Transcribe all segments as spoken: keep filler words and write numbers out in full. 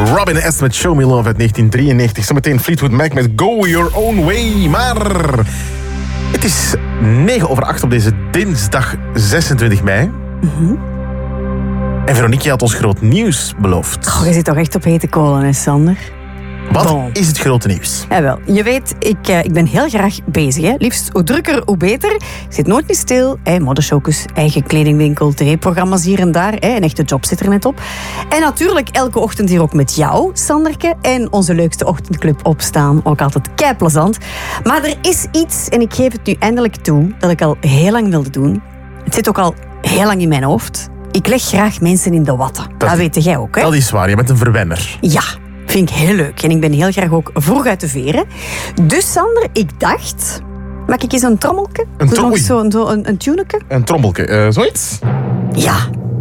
Robin S. met Show Me Love uit negentien drieënnegentig. Zometeen Fleetwood Mac met Go Your Own Way. Maar het is negen over acht op deze dinsdag zesentwintig mei. Mm-hmm. En Veronique had ons groot nieuws beloofd. Oh, je zit toch echt op hete kolen, hè, Sander? Wat Bon. is het grote nieuws? Jawel, je weet, ik, uh, ik ben heel graag bezig. Hè. Liefst hoe drukker, hoe beter. Ik zit nooit meer stil. Hè. Modeshowcus, eigen kledingwinkel, tv-programma's hier en daar. Hè. Een echte job zit er net op. En natuurlijk elke ochtend hier ook met jou, Sanderke. En onze leukste ochtendclub opstaan. Ook altijd keiplezant. Maar er is iets, en ik geef het nu eindelijk toe, dat ik al heel lang wilde doen. Het zit ook al heel lang in mijn hoofd. Ik leg graag mensen in de watten. Dat, dat weet jij ook, hè? Dat is waar, je bent een verwenner. Ja. Vind ik heel leuk. En ik ben heel graag ook vroeg uit de veren. Dus Sander, ik dacht... Maak ik eens een trommelke? Een trom- Zo, zo, een, een tuneke? Een trommelke, uh, zoiets? Ja.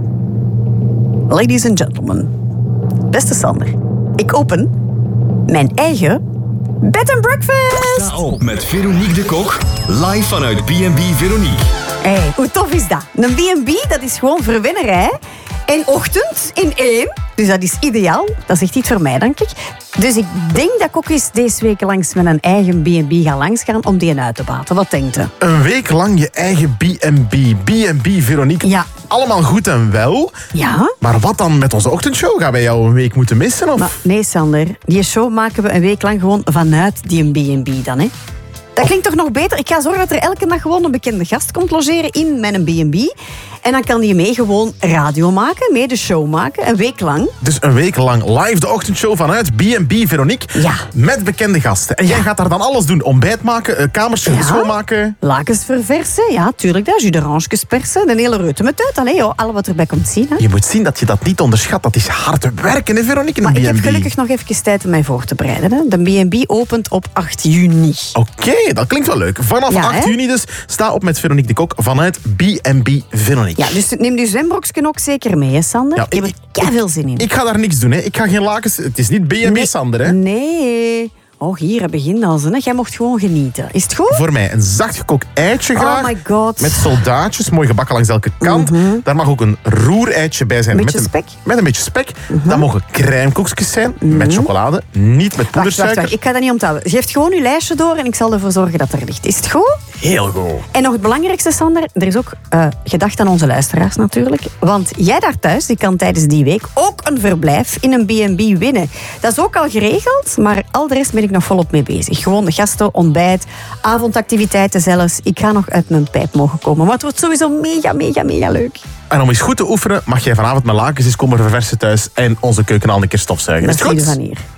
Ladies and gentlemen. Beste Sander. Ik open mijn eigen bed and breakfast. Sta op met Veronique de Kok. Live vanuit B en B Veronique. Hey, hoe tof is dat? Een B en B, dat is gewoon verwennerij. En ochtend in één. Dus dat is ideaal. Dat is echt iets voor mij, denk ik. Dus ik denk dat ik ook eens deze week langs met een eigen B en B ga langsgaan om die uit te baten. Wat denkt u? Een week lang je eigen B en B. B en B, Veronique. Ja. Allemaal goed en wel. Ja? Maar wat dan met onze ochtendshow? Gaan wij jou een week moeten missen? Of? Maar nee, Sander. Die show maken we een week lang gewoon vanuit die B en B dan, hè? Dat klinkt toch nog beter? Ik ga zorgen dat er elke dag gewoon een bekende gast komt logeren in mijn B en B. En dan kan die mee gewoon radio maken, mee de show maken, een week lang. Dus een week lang live de ochtendshow vanuit B en B Veronique. Ja. Met bekende gasten. En jij Ja. gaat daar dan alles doen. Ontbijt maken, kamers Ja. schoonmaken. Lakens verversen, ja, tuurlijk. Dat. Jus d'oranges persen, een hele reute met uit. Allee, joh, alle wat erbij komt zien. Hè. Je moet zien dat je dat niet onderschat. Dat is hard werken, hè, Veronique, in Maar een ik B en heb B. gelukkig nog even tijd om mij voor te bereiden. Hè. De B en B opent op acht juni. Oké, dat klinkt wel leuk. Vanaf Ja, acht hè? juni dus. Sta op met Veronique de Kok vanuit B en B Veronique. Ja, dus neem je zwembroekje ook zeker mee, hè, Sander? Ja, ik heb er keiveel zin in. Ik ga daar niks doen, hè. Ik ga geen lakens... Het is niet B en B Nee. Sander, hè. Nee. Oh, hier begint al zo. Hè. Jij mocht gewoon genieten. Is het goed? Voor mij een zacht gekookt eitje graag. Oh my god. Met soldaatjes, mooi gebakken langs elke kant. Mm-hmm. Daar mag ook een roereitje bij zijn. Een beetje met spek? Met een beetje spek. Mm-hmm. Dat mogen crèmekoekjes zijn, met chocolade. Niet met Wacht, poedersuiker. wacht, wacht. Ik ga dat niet onthouden. Geef gewoon uw lijstje door en ik zal ervoor zorgen dat er ligt. Is het goed? Heel goed. En nog het belangrijkste, Sander, er is ook uh, gedacht aan onze luisteraars natuurlijk. Want jij daar thuis, die kan tijdens die week ook een verblijf in een B en B winnen. Dat is ook al geregeld, maar al de rest ben ik nog volop mee bezig. Gewoon de gasten, ontbijt, avondactiviteiten zelfs. Ik ga nog uit mijn pijp mogen komen. Maar het wordt sowieso mega, mega, mega leuk. En om eens goed te oefenen, mag jij vanavond mijn lakens eens komen verversen thuis en onze keuken al een keer stofzuigen. Dat Is het zie je goed? van hier.